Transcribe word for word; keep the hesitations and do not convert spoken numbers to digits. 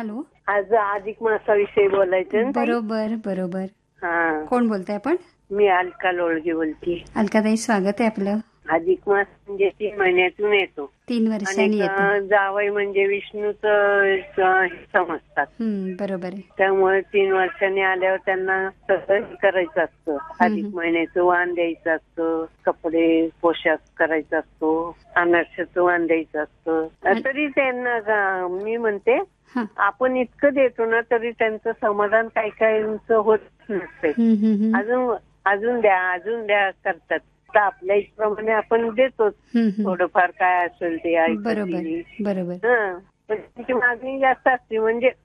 Hello. आज अधिक मासाविषयी बोलायचं. बरोबर बरोबर. हा, कोण बोलताय आपण? मी अलका लोळगे बोलते. अलकाताई, स्वागत आहे आपलं. अधिक मास म्हणजे तीन महिन्यातून येतो. तीन वर्षांनी येतो. जावई म्हणजे विष्णूच समजतात. बरोबर आहे. त्यामुळे तीन वर्षांनी आल्यावर त्यांना सगळं करायचं असतं. अधिक महिन्याचं वाण द्यायचं असतं, कपडे पोशाख करायचा असतो, अनारशाचं वाण द्यायचं असतं. तरी त्यांना मी म्हणते आपण इतकं देतो ना तरी त्यांचं समाधान काही काहींचं होत नसते. अजून अजून द्या अजून द्या करतात. तर आपल्या इच्छेप्रमाणे आपण देतो थोडंफार काय असेल ते. बरोबर बरोबर. पण त्यांची मागणी जास्त असते. म्हणजे